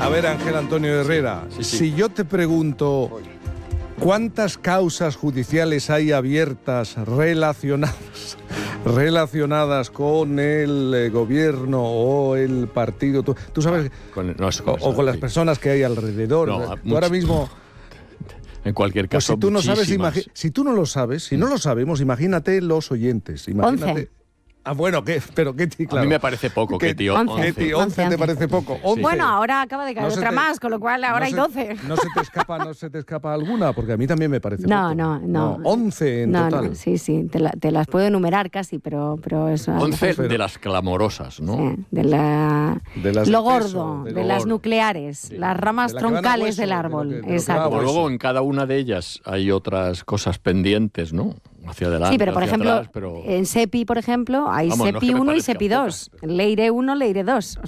A ver, Ángel Antonio Herrera, Sí. si yo te pregunto cuántas causas judiciales hay abiertas relacionadas con el gobierno o el partido, tú sabes, o con las personas que hay alrededor. No, tú ahora mismo... En cualquier Pues caso, si tú no sabes, muchísimas. si tú no lo sabes, si no lo sabemos, imagínate los oyentes. Imagínate. 11. Ah, bueno, pero Ketty, claro. A mí me parece poco, Ketty. 11. Ketty, 11 te parece poco. 11. Bueno, ahora acaba de caer No se otra te- más, con lo cual ahora hay 12. No se te escapa alguna, porque a mí también me parece No, poco. no. 11 en No, total. no, sí, te las puedo enumerar casi, pero eso... 11 Pero- de las clamorosas, ¿no? Sí, de lo de las de gordo, peso, de las nucleares, las ramas de la que van a troncales hueso, del de lo árbol. que- de lo que va a Exacto. Pero hueso. luego en cada una de ellas hay otras cosas pendientes, ¿no? Hacia adelante, Sí, pero por hacia ejemplo, atrás, pero... en SEPI, por ejemplo, hay Vamos, no es SEPI que me 1 y parezcan SEPI 2. pocas. Leire 1, Leire 2.